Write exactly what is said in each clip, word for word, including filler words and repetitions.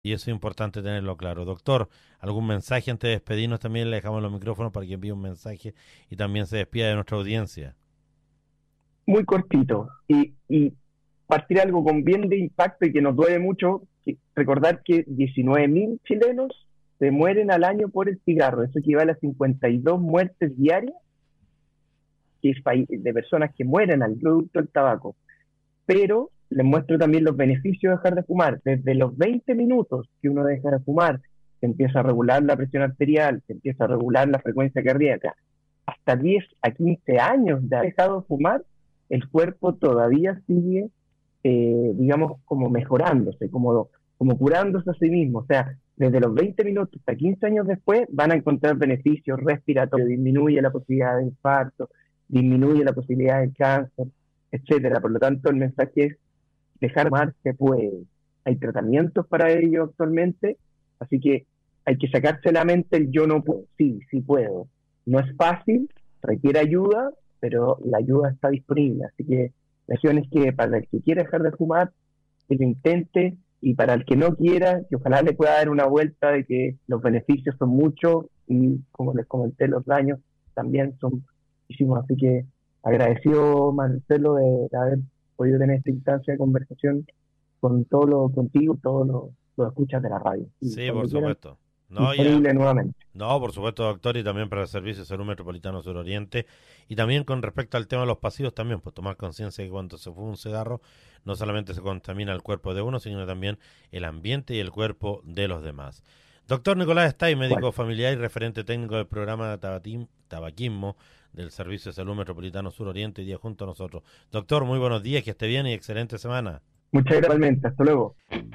Y eso es importante tenerlo claro. Doctor, ¿algún mensaje antes de despedirnos? También le dejamos los micrófonos para que envíe un mensaje y también se despida de nuestra audiencia. Muy cortito. Y, y partir algo con bien de impacto y que nos duele mucho, que recordar que diecinueve mil chilenos se mueren al año por el cigarro. Eso equivale a cincuenta y dos muertes diarias que es de personas que mueren al producto del tabaco. Pero les muestro también los beneficios de dejar de fumar. Desde los veinte minutos que uno deja de fumar, se empieza a regular la presión arterial, se empieza a regular la frecuencia cardíaca. Hasta diez a quince años de haber dejado de fumar, el cuerpo todavía sigue, eh, digamos, como mejorándose, como, como curándose a sí mismo. O sea, desde los veinte minutos hasta quince años después van a encontrar beneficios respiratorios, disminuye la posibilidad de infarto, disminuye la posibilidad de cáncer, etcétera. Por lo tanto, el mensaje es dejar de fumar se puede. Hay tratamientos para ello actualmente, así que hay que sacarse la mente el yo no puedo. Sí, sí puedo. No es fácil, requiere ayuda, pero la ayuda está disponible. Así que la acción es que para el que quiera dejar de fumar, que lo intente, y para el que no quiera, que ojalá le pueda dar una vuelta de que los beneficios son muchos y, como les comenté, los daños también son muchísimos. Así que agradecido, Marcelo, de, de haber podido tener esta instancia de conversación con todo lo, contigo, todos los lo escuchas de la radio. Y sí, por supuesto. No, disponible ya, nuevamente. No, por supuesto, doctor, y también para el Servicio de Salud Metropolitano Suroriente. Y también con respecto al tema de los pasivos, también, pues tomar conciencia de que cuando se fuma un cigarro, no solamente se contamina el cuerpo de uno, sino también el ambiente y el cuerpo de los demás. Doctor Nicolás Estay, médico bueno. familiar y referente técnico del programa de tabaquismo del Servicio de Salud Metropolitano Suroriente, y día junto a nosotros. Doctor, muy buenos días, que esté bien y excelente semana. Muchas gracias, hasta luego.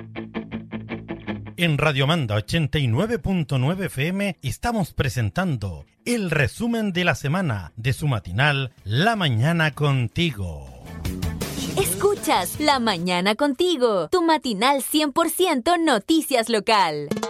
En Radio Manda ochenta y nueve punto nueve F M estamos presentando el resumen de la semana de su matinal La Mañana Contigo. Escuchas La Mañana Contigo, tu matinal cien por ciento noticias local.